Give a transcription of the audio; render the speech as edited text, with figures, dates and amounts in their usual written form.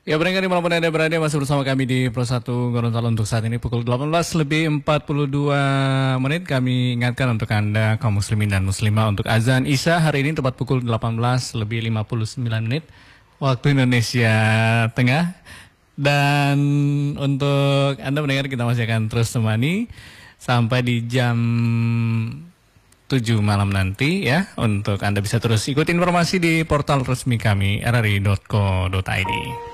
Ya, pendengar dimanapun Anda berada, masih bersama kami di Pro 1 Gorontalo untuk saat ini pukul 18 lebih 42 menit. Kami ingatkan untuk Anda kaum muslimin dan muslimah untuk azan Isya hari ini tepat pukul 18 lebih 59 menit waktu Indonesia Tengah. Dan untuk Anda mendengar, kita masih akan terus temani sampai di jam 7 malam nanti ya. Untuk Anda bisa terus ikuti informasi di portal resmi kami rri.co.id.